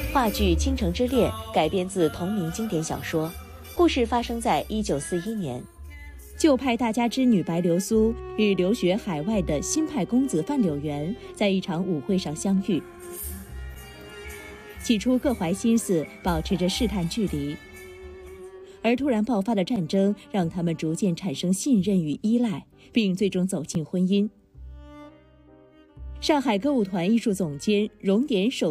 话剧《倾城之恋》改编自同名经典小说，故事发生在1941年。旧派大家之女白流苏与留学海外的新派公子范柳原在一场舞会上相遇。起初各怀心思，保持着试探距离，而突然爆发的战争让他们逐渐产生信任与依赖，并最终走进婚姻。上海歌舞团艺术总监荣典首